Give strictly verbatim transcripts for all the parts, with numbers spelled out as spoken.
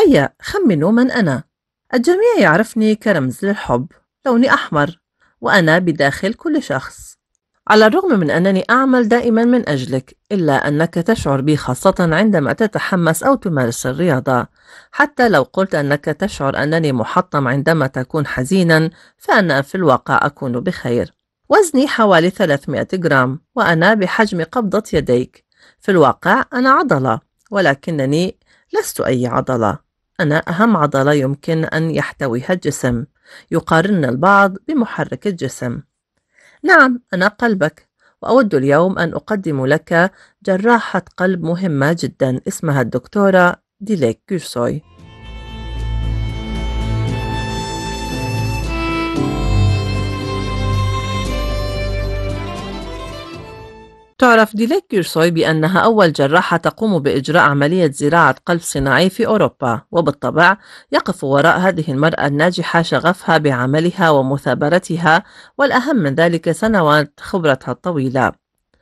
هيا خمنوا من أنا. الجميع يعرفني كرمز للحب، لوني أحمر، وأنا بداخل كل شخص. على الرغم من أنني أعمل دائما من أجلك، إلا أنك تشعر بي خاصة عندما تتحمس أو تمارس الرياضة. حتى لو قلت أنك تشعر أنني محطم عندما تكون حزينا، فأنا في الواقع أكون بخير. وزني حوالي ثلاثمائة جرام، وأنا بحجم قبضة يديك. في الواقع أنا عضلة، ولكنني لست أي عضلة. أنا أهم عضلة يمكن أن يحتويها الجسم. يقارن البعض بمحرك الجسم. نعم، أنا قلبك، وأود اليوم أن أقدم لك جراحة قلب مهمة جدا اسمها الدكتورة ديليك جورسوي. تعرف ديليك جورسوي بأنها أول جراحة تقوم بإجراء عملية زراعة قلب صناعي في أوروبا، وبالطبع يقف وراء هذه المرأة الناجحة شغفها بعملها ومثابرتها، والأهم من ذلك سنوات خبرتها الطويلة.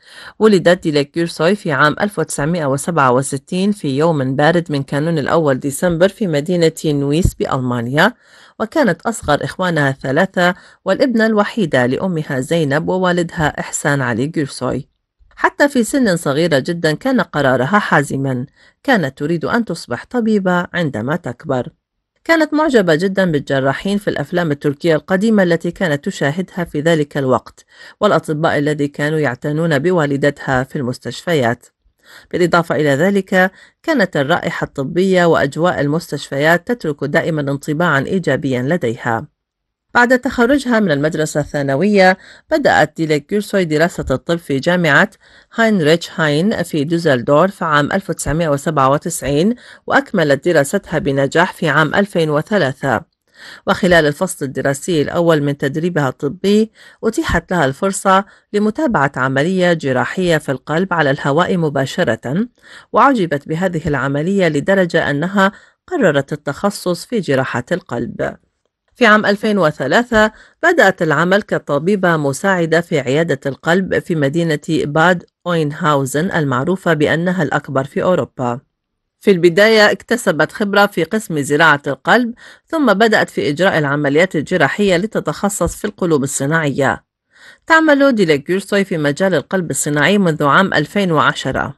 ولدت ديليك جورسوي في عام ألف وتسعمائة وسبعة وستين في يوم بارد من كانون الأول ديسمبر في مدينة نويس بألمانيا، وكانت أصغر إخوانها الثلاثة والابنة الوحيدة لأمها زينب ووالدها إحسان علي جورسوي. حتى في سن صغيرة جدا كان قرارها حازما. كانت تريد أن تصبح طبيبة عندما تكبر. كانت معجبة جدا بالجراحين في الأفلام التركية القديمة التي كانت تشاهدها في ذلك الوقت، والأطباء الذي كانوا يعتنون بوالدتها في المستشفيات. بالإضافة إلى ذلك، كانت الرائحة الطبية وأجواء المستشفيات تترك دائما انطباعا إيجابيا لديها. بعد تخرجها من المدرسة الثانوية، بدأت ديليك جورسوي دراسة الطب في جامعة هاينريتش هاين في دوزلدورف عام ألف وتسعمائة وسبعة وتسعين، وأكملت دراستها بنجاح في عام ألفين وثلاثة. وخلال الفصل الدراسي الأول من تدريبها الطبي، أتيحت لها الفرصة لمتابعة عملية جراحية في القلب على الهواء مباشرة، وعجبت بهذه العملية لدرجة أنها قررت التخصص في جراحة القلب. في عام ألفين وثلاثة بدأت العمل كطبيبة مساعدة في عيادة القلب في مدينة باد أوينهاوزن المعروفة بأنها الأكبر في أوروبا. في البداية اكتسبت خبرة في قسم زراعة القلب، ثم بدأت في إجراء العمليات الجراحية لتتخصص في القلوب الصناعية. تعمل ديليك جورسوي في مجال القلب الصناعي منذ عام ألفين وعشرة،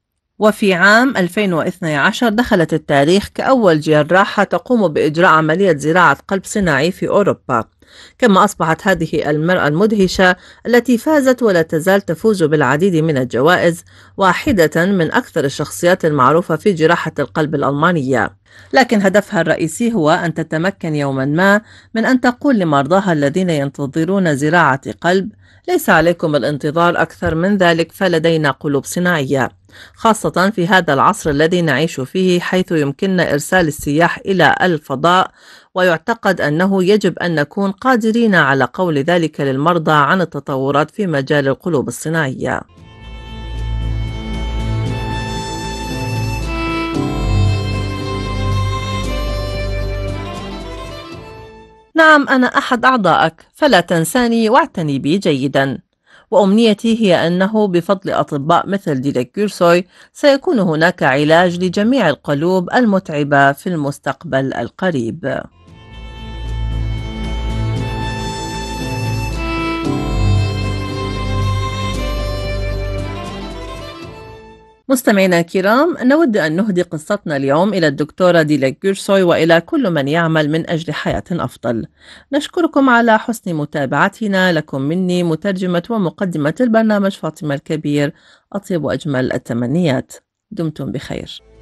وفي عام ألفين واثني عشر دخلت التاريخ كأول جراحة تقوم بإجراء عملية زراعة قلب صناعي في أوروبا. كما أصبحت هذه المرأة المدهشة التي فازت ولا تزال تفوز بالعديد من الجوائز، واحدة من أكثر الشخصيات المعروفة في جراحة القلب الألمانية. لكن هدفها الرئيسي هو أن تتمكن يوما ما من أن تقول لمرضاها الذين ينتظرون زراعة قلب: ليس عليكم الانتظار أكثر من ذلك، فلدينا قلوب صناعية. خاصة في هذا العصر الذي نعيش فيه، حيث يمكننا إرسال السياح إلى الفضاء، ويعتقد أنه يجب أن نكون قادرين على قول ذلك للمرضى عن التطورات في مجال القلوب الصناعية. نعم، أنا أحد أعضائك، فلا تنساني واعتني بي جيدا. وأمنيتي هي أنه بفضل أطباء مثل ديليك جورسوي سيكون هناك علاج لجميع القلوب المتعبة في المستقبل القريب. مستمعينا الكرام، نود أن نهدي قصتنا اليوم إلى الدكتورة ديليك جورسوي وإلى كل من يعمل من أجل حياة أفضل. نشكركم على حسن متابعتنا. لكم مني مترجمة ومقدمة البرنامج فاطمة الكبير، أطيب وأجمل التمنيات. دمتم بخير.